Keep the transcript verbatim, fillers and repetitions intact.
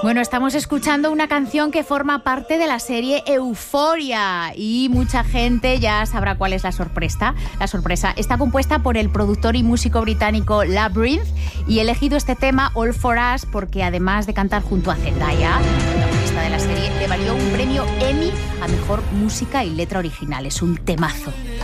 Bueno, estamos escuchando una canción que forma parte de la serie Euphoria y mucha gente ya sabrá cuál es la sorpresa. La sorpresa está compuesta por el productor y músico británico Labrinth y he elegido este tema All For Us porque además de cantar junto a Zendaya, la protagonista de la serie, le valió un premio Emmy a mejor música y letra original. Es un temazo.